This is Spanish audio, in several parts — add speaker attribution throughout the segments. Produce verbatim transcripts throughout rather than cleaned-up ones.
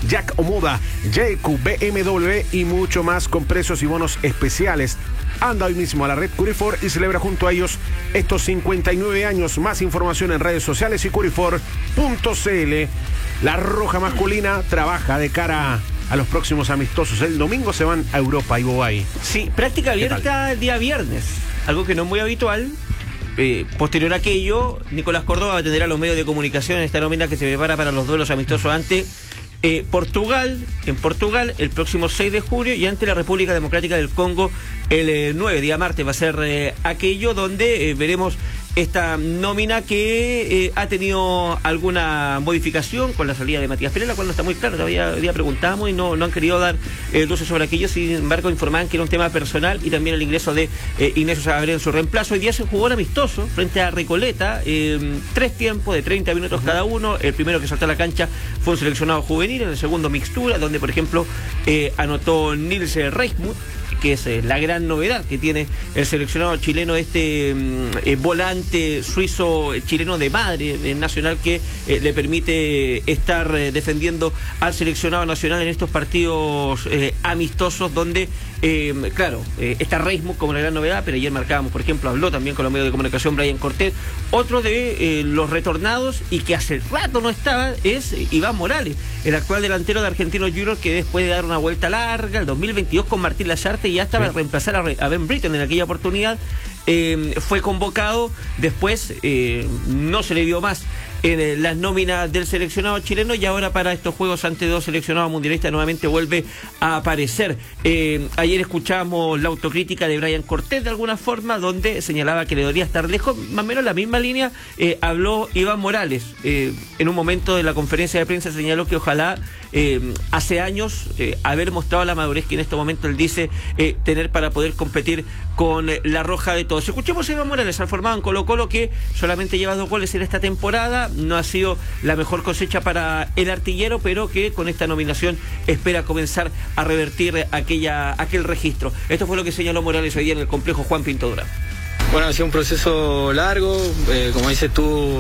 Speaker 1: Jack Omoda, J Q, B M W y mucho más con precios y bonos especiales. Anda hoy mismo a la red Curifor y celebra junto a ellos estos cincuenta y nueve años. Más información en redes sociales y curifor punto c l. La Roja masculina trabaja de cara a los próximos amistosos. El domingo se van a Europa y Bobay.
Speaker 2: Sí, práctica abierta el día viernes, algo que no es muy habitual. Eh, posterior a aquello, Nicolás Córdoba va a atender a los medios de comunicación en esta nómina que se prepara para los duelos amistosos ante eh, Portugal, en Portugal, el próximo seis de junio, y ante la República Democrática del Congo el eh, nueve, día martes, va a ser eh, aquello donde eh, veremos esta nómina que eh, ha tenido alguna modificación con la salida de Matías Pérez, la cual no está muy clara. Todavía hoy día preguntamos y no, no han querido dar eh, luces sobre aquello. Sin embargo, informaban que era un tema personal, y también el ingreso de eh, Ignacio Saavedra en su reemplazo. Hoy día se jugó un amistoso frente a Recoleta, eh, tres tiempos de treinta minutos cada uno. El primero que saltó a la cancha fue un seleccionado juvenil, en el segundo mixtura, donde por ejemplo eh, anotó Nils Reismuth, que es eh, la gran novedad que tiene el seleccionado chileno, este eh, volante suizo chileno de madre eh, nacional, que eh, le permite estar eh, defendiendo al seleccionado nacional en estos partidos eh, amistosos, donde eh, claro, eh, está Reismuth como la gran novedad, pero ayer marcábamos, por ejemplo, habló también con los medios de comunicación Brian Cortés. Otro de eh, los retornados, y que hace rato no estaba, es eh, Iván Morales, el actual delantero de Argentinos Juniors, que después de dar una vuelta larga el dos mil veintidós con Martín Lazarte, ya estaba a reemplazar a, a Ben Britton en aquella oportunidad. Eh, fue convocado, después eh, no se le vio más en eh, las nóminas del seleccionado chileno, y ahora para estos juegos ante dos seleccionados mundialistas nuevamente vuelve a aparecer. Eh, ayer escuchamos la autocrítica de Brian Cortés de alguna forma, donde señalaba que le debería estar lejos. Más o menos la misma línea eh, habló Iván Morales. Eh, en un momento de la conferencia de prensa señaló que ojalá eh, hace años eh, haber mostrado la madurez que en este momento él dice eh, tener para poder competir con eh, la Roja de todos. Escuchemos a Iván Morales, al formado en Colo Colo, que solamente lleva dos goles en esta temporada. No ha sido la mejor cosecha para el artillero, pero que con esta nominación espera comenzar a revertir aquella, aquel registro. Esto fue lo que señaló Morales hoy día en el complejo Juan Pinto Durán.
Speaker 3: Bueno, ha sido un proceso largo, eh, como dices tú,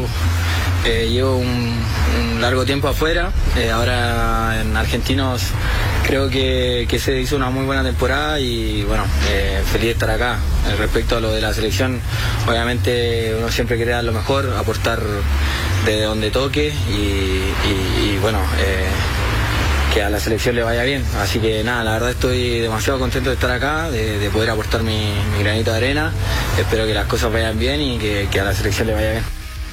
Speaker 3: eh, llevo un, un largo tiempo afuera. Eh, ahora en Argentinos creo que, que se hizo una muy buena temporada, y bueno, eh, feliz de estar acá. Eh, respecto a lo de la selección, obviamente uno siempre quiere dar lo mejor, aportar de donde toque, y, y, y bueno, eh, que a la selección le vaya bien. Así que nada, la verdad estoy demasiado contento de estar acá, de, de poder aportar mi, mi granito de arena. Espero que las cosas vayan bien y que, que a la selección le vaya bien.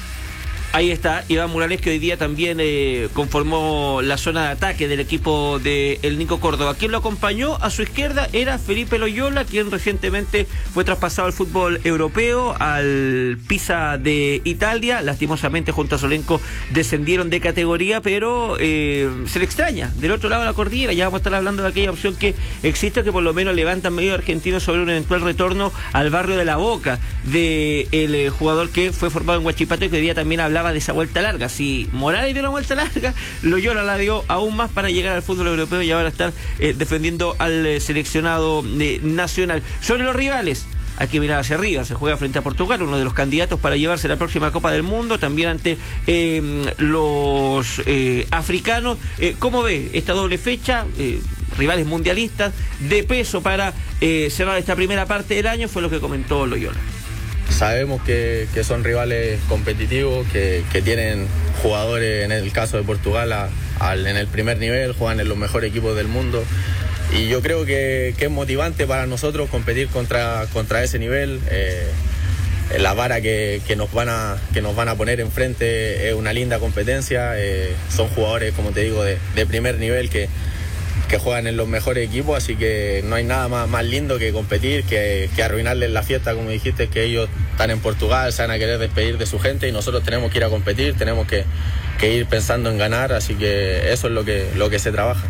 Speaker 2: Ahí está Iván Morales, que hoy día también eh, conformó la zona de ataque del equipo de el Nico Córdoba. Quien lo acompañó a su izquierda era Felipe Loyola, quien recientemente fue traspasado al fútbol europeo, al Pisa de Italia. Lastimosamente junto a Solenco descendieron de categoría, pero eh, se le extraña del otro lado de la cordillera. Ya vamos a estar hablando de aquella opción que existe, que por lo menos levantan medio argentino sobre un eventual retorno al barrio de La Boca del de eh, jugador que fue formado en Huachipato, y que hoy día también hablaba de esa vuelta larga. Si Morales dio una vuelta larga, Loyola la dio aún más para llegar al fútbol europeo y ahora estar eh, defendiendo al eh, seleccionado eh, nacional. Sobre los rivales, hay que mirar hacia arriba. Se juega frente a Portugal, uno de los candidatos para llevarse la próxima Copa del Mundo, también ante eh, los eh, africanos. Eh, ¿Cómo ve esta doble fecha? Eh, rivales mundialistas de peso para eh, cerrar esta primera parte del año, fue lo que comentó Loyola.
Speaker 4: Sabemos que, que son rivales competitivos, que, que tienen jugadores, en el caso de Portugal, a, a, en el primer nivel, juegan en los mejores equipos del mundo. Y yo creo que, que es motivante para nosotros competir contra, contra ese nivel. Eh, la vara que, que, nos van a, que nos van a poner enfrente es una linda competencia. Eh, son jugadores, como te digo, de, de primer nivel que, que juegan en los mejores equipos, así que no hay nada más, más lindo que competir, que, que arruinarles la fiesta, como dijiste, que ellos están en Portugal, se van a querer despedir de su gente, y nosotros tenemos que ir a competir, tenemos que, que ir pensando en ganar, así que eso es lo que, lo que se trabaja.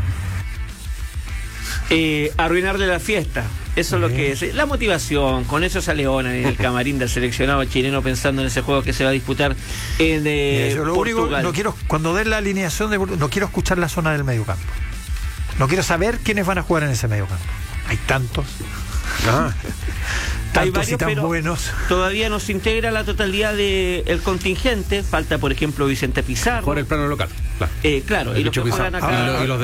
Speaker 2: Eh, arruinarle la fiesta, eso es lo que es. La motivación, con eso sale Ona en el camarín del seleccionado chileno pensando en ese juego que se va a disputar en eh,
Speaker 5: Eso, lo
Speaker 2: Portugal.
Speaker 5: Único, no quiero, cuando den la alineación de no quiero escuchar la zona del mediocampo. No quiero saber quiénes van a jugar en ese mediocampo. Hay tantos.
Speaker 2: Ah.
Speaker 5: Tantos
Speaker 2: Hay varios,
Speaker 5: y tan
Speaker 2: pero
Speaker 5: buenos.
Speaker 2: Todavía no se integra la totalidad del contingente. Falta, por ejemplo, Vicente Pizarro.
Speaker 1: Por el plano local. Claro,
Speaker 2: eh, claro y los que juegan acá.
Speaker 1: Ah, y los